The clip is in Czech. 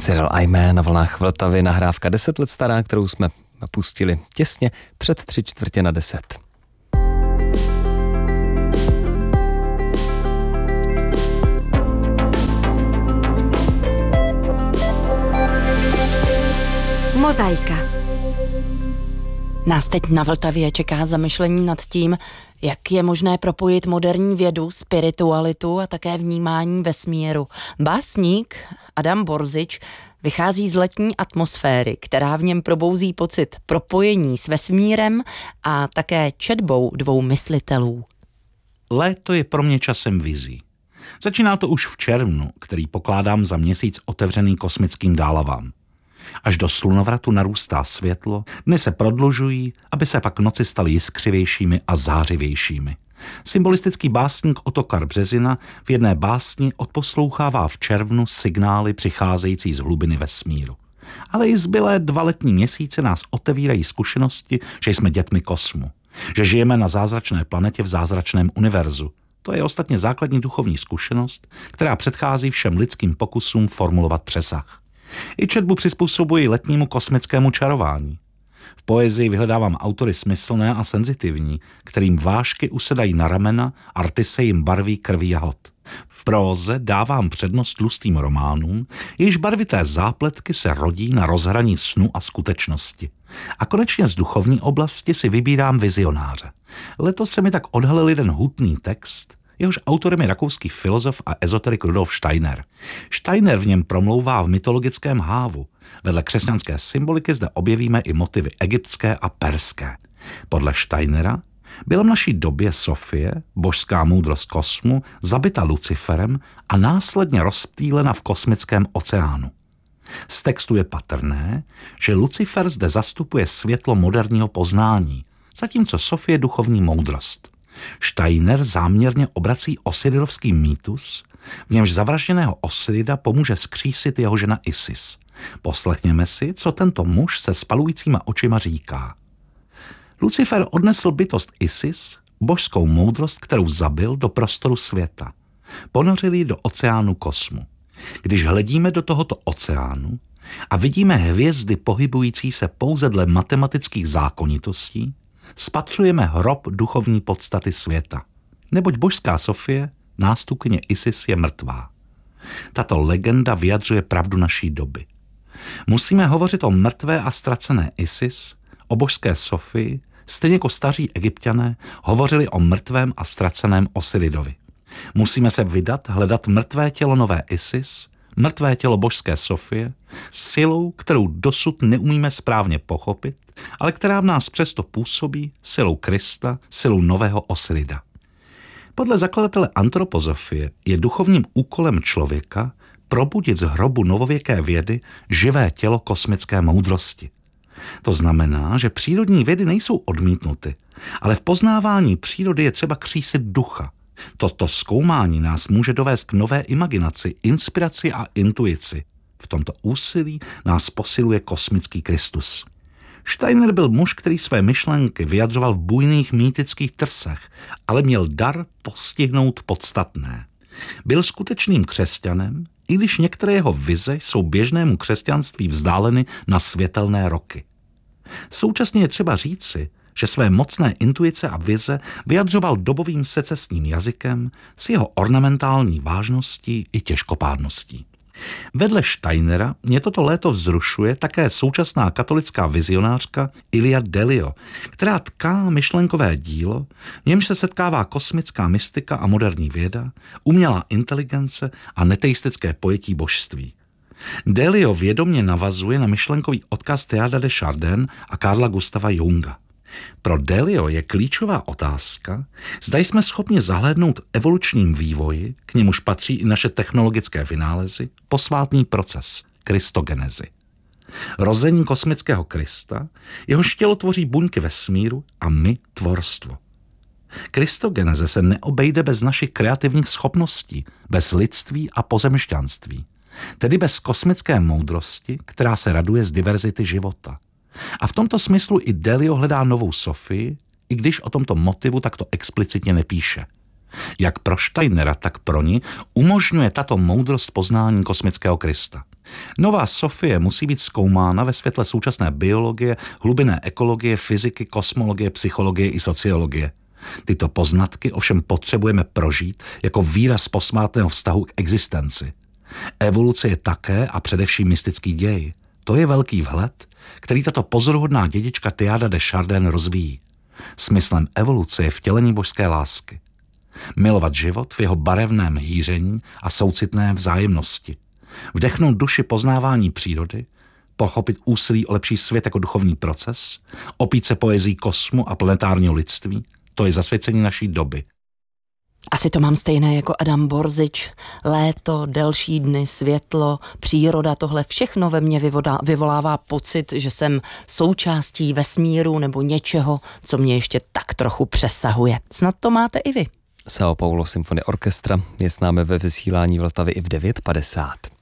Cyril Ajmé na vlnách Vltavy, nahrávka 10 let stará, kterou jsme pustili těsně před 9:45. Mozaika. Nás teď na Vltavě čeká zamyšlení nad tím, jak je možné propojit moderní vědu, spiritualitu a také vnímání vesmíru. Básník Adam Borzič vychází z letní atmosféry, která v něm probouzí pocit propojení s vesmírem a také četbou dvou myslitelů. Léto je pro mě časem vizí. Začíná to už v červnu, který pokládám za měsíc otevřený kosmickým dálavám. Až do slunovratu narůstá světlo, dny se prodlužují, aby se pak noci staly jiskřivějšími a zářivějšími. Symbolistický básník Ottokar Březina v jedné básni odposlouchává v červnu signály přicházející z hlubiny vesmíru. Ale i zbylé 2 letní měsíce nás otevírají zkušenosti, že jsme dětmi kosmu, že žijeme na zázračné planetě v zázračném univerzu. To je ostatně základní duchovní zkušenost, která předchází všem lidským pokusům formulovat přesah. I četbu přizpůsobuji letnímu kosmickému čarování. V poezii vyhledávám autory smyslné a senzitivní, kterým vážky usedají na ramena, arty se jim barví krví jahod. V próze dávám přednost tlustým románům, jejichž barvité zápletky se rodí na rozhraní snu a skutečnosti. A konečně z duchovní oblasti si vybírám vizionáře. Letos se mi tak odhalil jeden hutný text, jehož autorem je rakouský filozof a ezoterik Rudolf Steiner. Steiner v něm promlouvá v mytologickém hávu. Vedle křesťanské symboliky zde objevíme i motivy egyptské a perské. Podle Steinera byla v naší době Sofie, božská moudrost kosmu, zabita Luciferem a následně rozptýlena v kosmickém oceánu. Z textu je patrné, že Lucifer zde zastupuje světlo moderního poznání, zatímco Sofie duchovní moudrost. Steiner záměrně obrací osiridovský mýtus, v němž zavražděného Osirida pomůže vzkřísit jeho žena Isis. Poslechněme si, co tento muž se spalujícíma očima říká. Lucifer odnesl bytost Isis, božskou moudrost, kterou zabil, do prostoru světa. Ponořil ji do oceánu kosmu. Když hledíme do tohoto oceánu a vidíme hvězdy pohybující se pouze dle matematických zákonitostí, spatřujeme hrob duchovní podstaty světa. Neboť božská Sofie, nástupkyně Isis, je mrtvá. Tato legenda vyjadřuje pravdu naší doby. Musíme hovořit o mrtvé a ztracené Isis, o božské Sofii, stejně jako staří Egypťané hovořili o mrtvém a ztraceném Osiridovi. Musíme se vydat hledat mrtvé tělo nové Isis, mrtvé tělo božské Sofie, silou, kterou dosud neumíme správně pochopit, ale která v nás přesto působí silou Krista, silou nového Osirida. Podle zakladatele antropozofie je duchovním úkolem člověka probudit z hrobu novověké vědy živé tělo kosmické moudrosti. To znamená, že přírodní vědy nejsou odmítnuty, ale v poznávání přírody je třeba křísit ducha. Toto zkoumání nás může dovést k nové imaginaci, inspiraci a intuici. V tomto úsilí nás posiluje kosmický Kristus. Steiner byl muž, který své myšlenky vyjadřoval v bujných mýtických trsech, ale měl dar postihnout podstatné. Byl skutečným křesťanem, i když některé jeho vize jsou běžnému křesťanství vzdáleny na světelné roky. Současně je třeba říci, že své mocné intuice a vize vyjadřoval dobovým secesním jazykem s jeho ornamentální vážností i těžkopádností. Vedle Steinera mě toto léto vzrušuje také současná katolická vizionářka Ilia Delio, která tká myšlenkové dílo, v němž se setkává kosmická mystika a moderní věda, umělá inteligence a neteistické pojetí božství. Delio vědomě navazuje na myšlenkový odkaz Teilhard de Chardin a Carla Gustava Junga. Pro Delio je klíčová otázka, zda jsme schopni zahlédnout evolučním vývoji, k němuž patří i naše technologické vynálezy, posvátný proces kristogenezi. Rození kosmického Krista, jehož tělo tvoří buňky vesmíru a my tvorstvo. Kristogeneze se neobejde bez našich kreativních schopností, bez lidství a pozemšťanství, tedy bez kosmické moudrosti, která se raduje z diverzity života. A v tomto smyslu i Delio hledá novou Sofii, i když o tomto motivu takto explicitně nepíše. Jak pro Steinera, tak pro ní umožňuje tato moudrost poznání kosmického Krista. Nová Sofie musí být zkoumána ve světle současné biologie, hlubinné ekologie, fyziky, kosmologie, psychologie i sociologie. Tyto poznatky ovšem potřebujeme prožít jako výraz posmátného vztahu k existenci. Evoluce je také a především mystický děj. To je velký vhled, který tato pozoruhodná dědička Teilhard de Chardin rozvíjí. Smyslem evoluce je vtělení božské lásky. Milovat život v jeho barevném hýření a soucitné vzájemnosti. Vdechnout duši poznávání přírody, pochopit úsilí o lepší svět jako duchovní proces, opít se poezí kosmu a planetárního lidství, to je zasvěcení naší doby. Asi to mám stejné jako Adam Borzič. Léto, delší dny, světlo, příroda, tohle všechno ve mně vyvolává pocit, že jsem součástí vesmíru nebo něčeho, co mě ještě tak trochu přesahuje. Snad to máte i vy. São Paulo Symphony Orchestra je s námi ve vysílání Vltavy i v 9:50.